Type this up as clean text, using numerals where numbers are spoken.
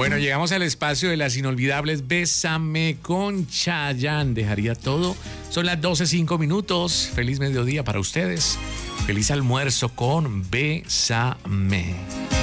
Bueno, llegamos al espacio de las inolvidables Bésame con Chayanne. Dejaría todo. Son las 12:05. Feliz mediodía para ustedes. Feliz almuerzo con Bésame.